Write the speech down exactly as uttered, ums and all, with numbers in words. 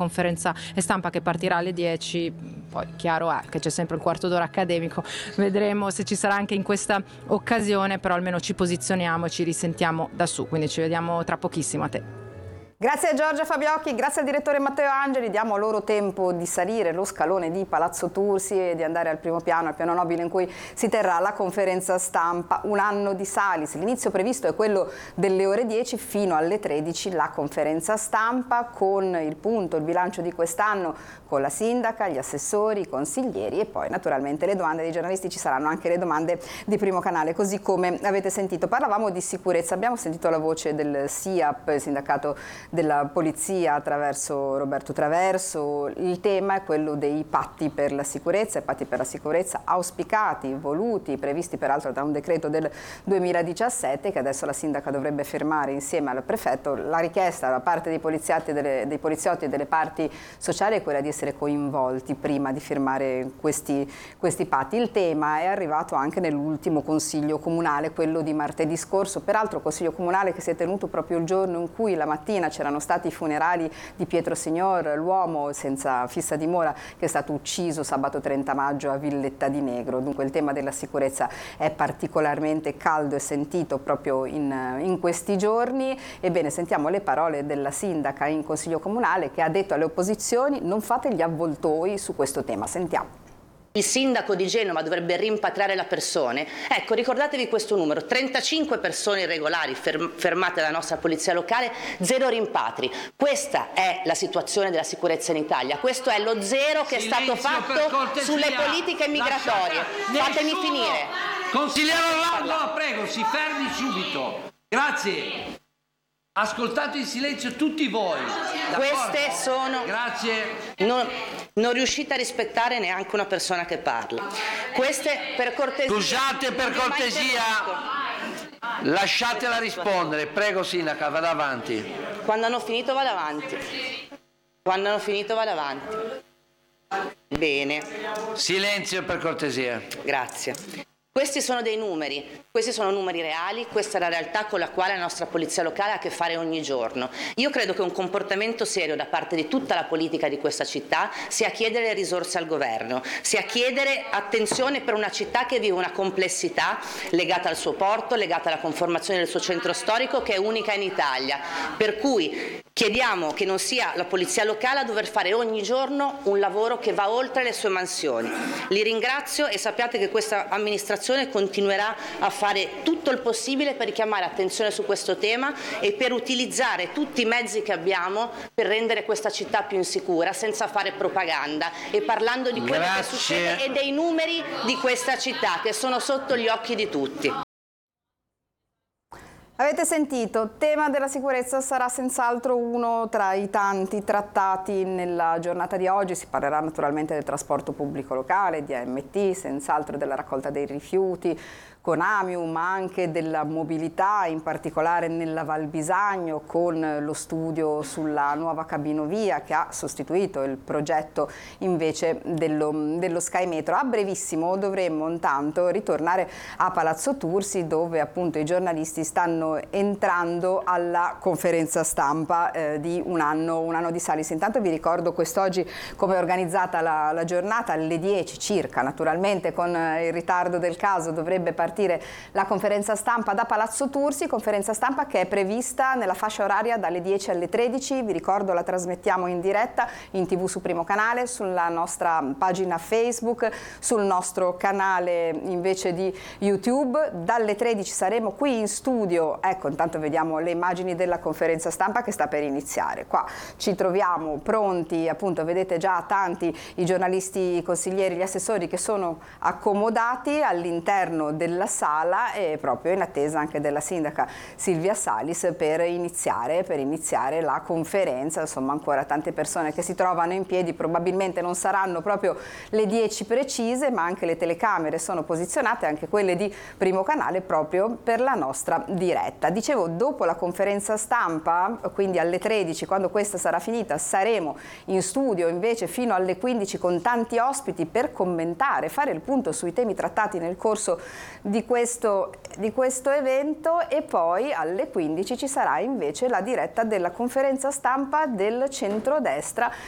conferenza stampa che partirà alle dieci, poi chiaro è che c'è sempre il quarto d'ora accademico, vedremo se ci sarà anche in questa occasione, però almeno ci posizioniamo e ci risentiamo da su, quindi ci vediamo tra pochissimo. A te. Grazie a Giorgia Fabiocchi, grazie al direttore Matteo Angeli, diamo loro tempo di salire lo scalone di Palazzo Tursi e di andare al primo piano, al piano nobile in cui si terrà la conferenza stampa Un anno di Salis. L'inizio previsto è quello delle ore dieci, fino alle tredici la conferenza stampa con il punto, il bilancio di quest'anno, con la sindaca, gli assessori, i consiglieri e poi naturalmente le domande dei giornalisti. Ci saranno anche le domande di Primo Canale, così come avete sentito. Parlavamo di sicurezza, abbiamo sentito la voce del S I A P, il sindacato della polizia, attraverso Roberto Traverso. Il tema è quello dei patti per la sicurezza, i patti per la sicurezza auspicati, voluti, previsti peraltro da un decreto del duemiladiciassette che adesso la sindaca dovrebbe firmare insieme al prefetto. La richiesta da parte dei poliziotti e delle, dei poliziotti e delle parti sociali è quella di essere coinvolti prima di firmare questi, questi patti. Il tema è arrivato anche nell'ultimo consiglio comunale, quello di martedì scorso, peraltro consiglio comunale che si è tenuto proprio il giorno in cui la mattina c'erano stati i funerali di Pietro Signor, l'uomo senza fissa dimora che è stato ucciso sabato trenta maggio a Villetta di Negro. Dunque il tema della sicurezza è particolarmente caldo e sentito proprio in, in questi giorni. Ebbene, sentiamo le parole della sindaca in consiglio comunale che ha detto alle opposizioni: non fate gli avvoltoi su questo tema. Sentiamo. Il sindaco di Genova dovrebbe rimpatriare le persone. Ecco, ricordatevi questo numero: trentacinque persone irregolari ferm fermate dalla nostra polizia locale, zero rimpatri. Questa è la situazione della sicurezza in Italia. Questo è lo zero che Silenzio, è stato fatto sulle politiche migratorie. Lasciate... Fatemi Nessuno. finire. Consigliere Orlando, la prego, si fermi subito. Grazie. Ascoltate in silenzio tutti voi. Queste sono... Grazie. Non, non riuscite a rispettare neanche una persona che parla. Queste, per cortesia... Scusate, per cortesia, lasciatela rispondere. Prego, sindaca, vada avanti. Quando hanno finito vado avanti. Quando hanno finito vado avanti. Bene. Silenzio, per cortesia. Grazie. Questi sono dei numeri, questi sono numeri reali, questa è la realtà con la quale la nostra polizia locale ha a che fare ogni giorno. Io credo che un comportamento serio da parte di tutta la politica di questa città sia chiedere risorse al governo, sia chiedere attenzione per una città che vive una complessità legata al suo porto, legata alla conformazione del suo centro storico, che è unica in Italia. Per cui chiediamo che non sia la polizia locale a dover fare ogni giorno un lavoro che va oltre le sue mansioni. Li ringrazio e sappiate che questa amministrazione continuerà a fare tutto il possibile per richiamare attenzione su questo tema e per utilizzare tutti i mezzi che abbiamo per rendere questa città più insicura, senza fare propaganda e parlando di quello che succede e dei numeri di questa città che sono sotto gli occhi di tutti. Avete sentito, tema della sicurezza sarà senz'altro uno tra i tanti trattati nella giornata di oggi. Si parlerà naturalmente del trasporto pubblico locale, di A M T, senz'altro della raccolta dei rifiuti, con Amium, ma anche della mobilità, in particolare nella Val Bisagno, con lo studio sulla nuova cabinovia che ha sostituito il progetto invece dello, dello Sky Metro. A brevissimo dovremmo intanto ritornare a Palazzo Tursi, dove appunto i giornalisti stanno entrando alla conferenza stampa eh, di un anno, un anno di Salis. Intanto vi ricordo quest'oggi come è organizzata la, la giornata. Alle dieci circa, naturalmente con il ritardo del caso, dovrebbe partire la conferenza stampa da Palazzo Tursi, conferenza stampa che è prevista nella fascia oraria dalle dieci alle tredici. Vi ricordo, la trasmettiamo in diretta in tv su Primo Canale, sulla nostra pagina Facebook, sul nostro canale invece di YouTube. Dalle tredici saremo qui in studio. Ecco, intanto vediamo le immagini della conferenza stampa che sta per iniziare. Qua ci troviamo pronti, appunto vedete già tanti i giornalisti, i consiglieri, gli assessori che sono accomodati all'interno della sala e proprio in attesa anche della sindaca Silvia Salis per iniziare, per iniziare la conferenza. Insomma, ancora tante persone che si trovano in piedi, probabilmente non saranno proprio le dieci precise, ma anche le telecamere sono posizionate, anche quelle di Primo Canale, proprio per la nostra diretta. Dicevo, dopo la conferenza stampa, quindi alle tredici, quando questa sarà finita, saremo in studio invece fino alle quindici con tanti ospiti per commentare, fare il punto sui temi trattati nel corso di questo, di questo evento, e poi alle quindici ci sarà invece la diretta della conferenza stampa del centrodestra